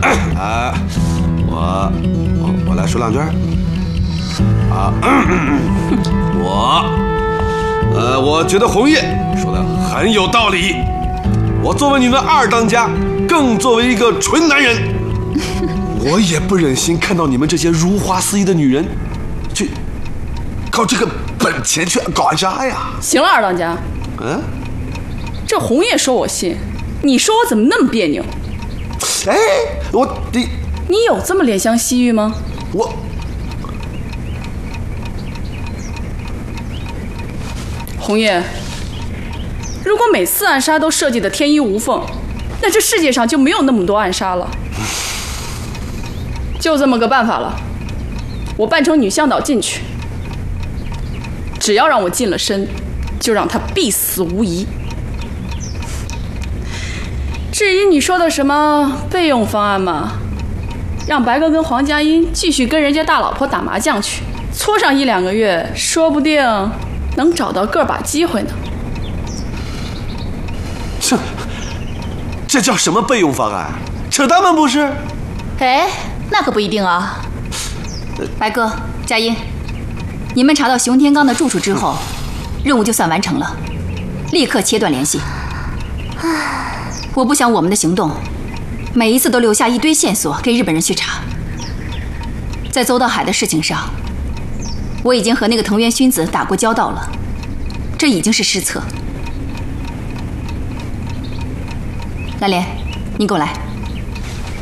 我来说两句。我觉得红叶说的很有道理。我作为你的二当家，更作为一个纯男人，我也不忍心看到你们这些如花似玉的女人，去靠这个本钱去搞暗杀呀！ 行了，二当家。这红叶说我信，你说我怎么那么别扭？ 你有这么怜香惜玉吗？红叶，如果每次暗杀都设计的天衣无缝，那这世界上就没有那么多暗杀了。就这么个办法了，我扮成女向导进去，只要让我近了身，就让他必死无疑。至于你说的什么备用方案嘛，让白哥跟黄佳音继续跟人家大老婆打麻将去，搓上1-2个月，说不定能找到个把机会呢。 这叫什么备用方案？扯淡吗不是？ 那可不一定啊。白哥、佳音，你们查到熊天刚的住处之后，任务就算完成了，立刻切断联系。我不想我们的行动每一次都留下一堆线索给日本人去查。在邹道海的事情上，我已经和那个藤原薰子打过交道了，这已经是失策。蓝莲，你跟我来。